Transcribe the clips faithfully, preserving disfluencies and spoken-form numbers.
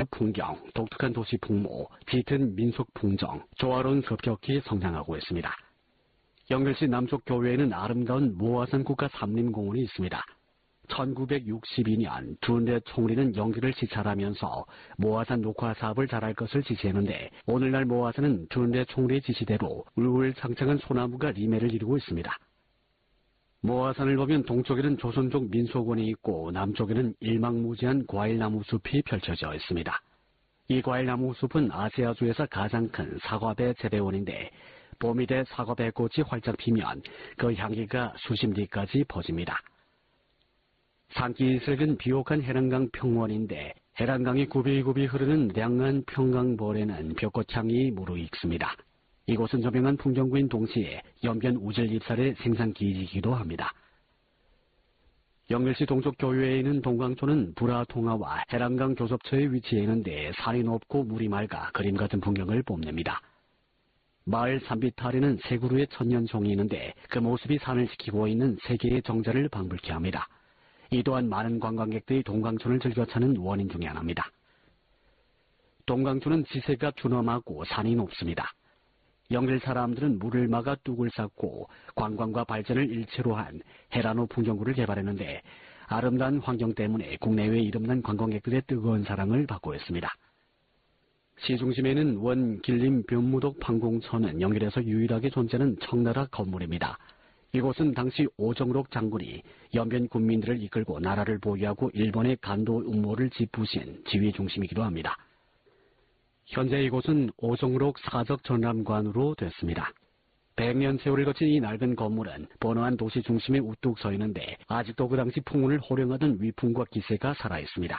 아름다운 풍경, 독특한 도시 풍모, 짙은 민속 풍정, 조화로운 습격이 성장하고 있습니다. 연결시 남쪽 교외에는 아름다운 모화산 국가산림공원이 있습니다. 천구백육십이 년 주은대 총리는 연길을 시찰하면서 모화산 녹화 사업을 잘할 것을 지시했는데 오늘날 모화산은 주은대 총리의 지시대로 울울창창한 소나무가 리매를 이루고 있습니다. 모화산을 보면 동쪽에는 조선족 민속원이 있고 남쪽에는 일망무지한 과일나무 숲이 펼쳐져 있습니다. 이 과일나무 숲은 아시아주에서 가장 큰 사과배 재배원인데 봄이 돼 사과배 꽃이 활짝 피면 그 향기가 수십 리까지 퍼집니다. 산기슭은 비옥한 해란강 평원인데 해란강이 굽이굽이 흐르는 량한 평강벌에는 벚꽃향이 무르익습니다. 이곳은 저명한 풍정구인 동시에 연변 우질잎살의 생산기지이기도 합니다. 연결시 동쪽 교외에 있는 동광초는 불화통화와 해란강 교섭처에 위치해 있는데 산이 높고 물이 맑아 그림 같은 풍경을 뽐냅니다. 마을 산빛 아래는 세 그루의 천년종이 있는데 그 모습이 산을 지키고 있는 세계의 정자를 방불케 합니다. 이 또한 많은 관광객들이 동광촌을 즐겨 찾는 원인 중에 하나입니다. 동광촌은 지세가 준엄하고 산이 높습니다. 연길 사람들은 물을 막아 뚝을 쌓고 관광과 발전을 일체로 한 해란호 풍경구를 개발했는데 아름다운 환경 때문에 국내외 이름난 관광객들의 뜨거운 사랑을 받고 있습니다. 시중심에는 원 길림 변무독 판공천은 연길에서 유일하게 존재하는 청나라 건물입니다. 이곳은 당시 오정록 장군이 연변 군민들을 이끌고 나라를 보유하고 일본의 간도 음모를 짚으신 지휘 중심이기도 합니다. 현재 이곳은 오정록 사적 전람관으로 됐습니다. 백 년 세월을 거친 이 낡은 건물은 번화한 도시 중심에 우뚝 서 있는데 아직도 그 당시 풍운을 호령하던 위풍과 기세가 살아있습니다.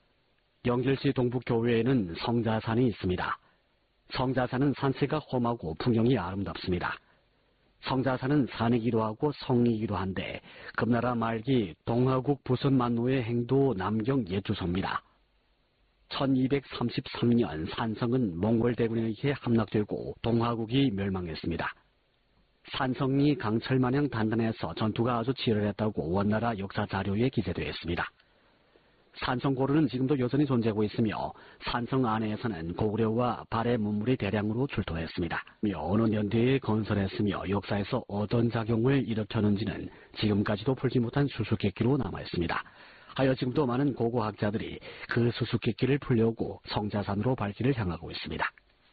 연길시 동북교외에는 성자산이 있습니다. 성자산은 산세가 험하고 풍경이 아름답습니다. 성자산은 산이기도 하고 성이기도 한데 금나라 말기 동화국 부선만노의 행도 남경 옛주소입니다. 천이백삼십삼 년 산성은 몽골 대군에 의해 함락되고 동화국이 멸망했습니다. 산성이 강철마냥 단단해서 전투가 아주 치열했다고 원나라 역사 자료에 기재되어 있습니다. 산성고루는 지금도 여전히 존재하고 있으며 산성 안에서는 고구려와 발해 문물이 대량으로 출토했습니다. 어느 년대에 건설했으며 역사에서 어떤 작용을 일으켰는지는 지금까지도 풀지 못한 수수께끼로 남아있습니다. 하여 지금도 많은 고고학자들이 그 수수께끼를 풀려고 성자산으로 발길을 향하고 있습니다.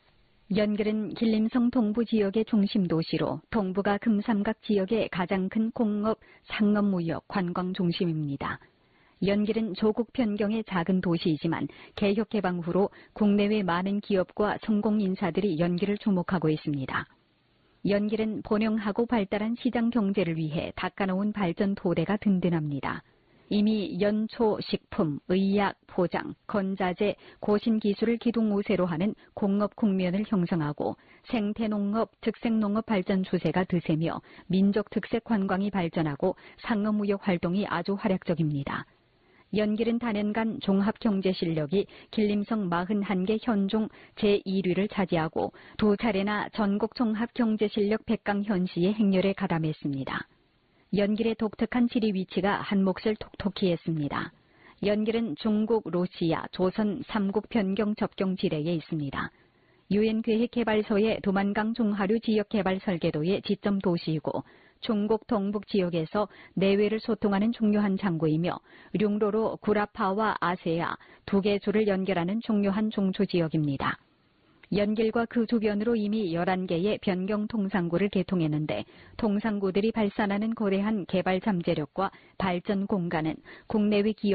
연길은 길림성 동부 지역의 중심 도시로 동부가 금삼각 지역의 가장 큰 공업, 상업무역, 관광 중심입니다. 연길은 조국 변경의 작은 도시이지만 개혁 개방 후로 국내외 많은 기업과 성공 인사들이 연길을 주목하고 있습니다. 연길은 번영하고 발달한 시장 경제를 위해 닦아놓은 발전 토대가 든든합니다. 이미 연초, 식품, 의약, 포장, 건자재, 고신기술을 기둥 우세로 하는 공업 국면을 형성하고 생태농업, 특색농업 발전 추세가 드세며 민족 특색 관광이 발전하고 상업무역 활동이 아주 활약적입니다. 연길은 단연간 종합경제 실력이 길림성 사십일 개 현종 제일 위를 차지하고 두 차례나 전국 종합경제실력 백 강 현시의 행렬에 가담했습니다. 연길의 독특한 지리 위치가 한 몫을 톡톡히 했습니다. 연길은 중국, 러시아, 조선 삼국 변경 접경 지대에 있습니다. 유엔계획개발소의 도만강 중하류 지역개발 설계도의 지점 도시이고 중국 동북 지역에서 내외를 소통하는 중요한 창구이며 룡로로 구라파와 아세아 두 개 주를 연결하는 중요한 중추 지역입니다. 연길과 그 주변으로 이미 열한 개의 변경 통상구를 개통했는데 통상구들이 발산하는 거대한 개발 잠재력과 발전 공간은 국내외 기업